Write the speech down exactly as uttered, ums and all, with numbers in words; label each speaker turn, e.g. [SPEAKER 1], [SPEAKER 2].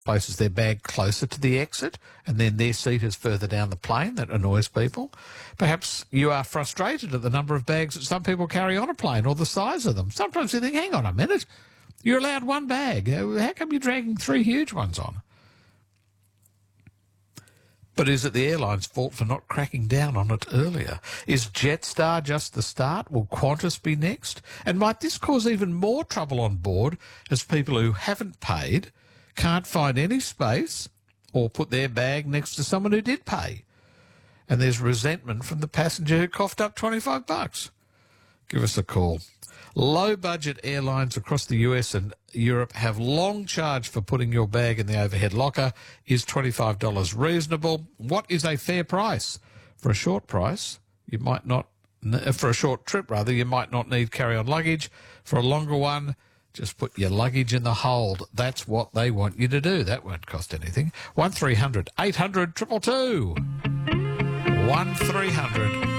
[SPEAKER 1] places their bag closer to the exit and then their seat is further down the plane. That annoys people. Perhaps you are frustrated at the number of bags that some people carry on a plane or the size of them. Sometimes you think, hang on a minute, you're allowed one bag. How come you're dragging three huge ones on? But is it the airline's fault for not cracking down on it earlier? Is Jetstar just the start? Will Qantas be next? And might this cause even more trouble on board as people who haven't paid can't find any space or put their bag next to someone who did pay? And there's resentment from the passenger who coughed up twenty-five bucks. Give us a call. Low-budget airlines across the U S and Europe have long charged for putting your bag in the overhead locker. Is twenty-five dollars reasonable? What is a fair price? For a short price, you might not, for a short trip rather, you might not need carry-on luggage. For a longer one, just put your luggage in the hold. That's what they want you to do. That won't cost anything. one three hundred eight hundred two two two. one three hundred